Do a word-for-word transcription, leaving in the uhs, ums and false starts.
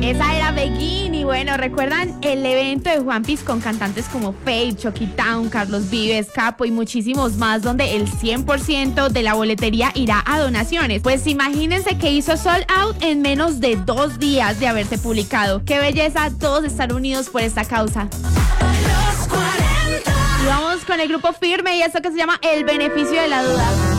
Esa era Begin y bueno, ¿recuerdan el evento de One Piece con cantantes como Fate, Chucky Town, Carlos Vives, Capo y muchísimos más donde el cien por ciento de la boletería irá a donaciones? Pues imagínense que hizo sold out en menos de dos días de haberse publicado. ¡Qué belleza todos estar unidos por esta causa! Y vamos con el grupo Firme y esto que se llama El Beneficio de la Duda.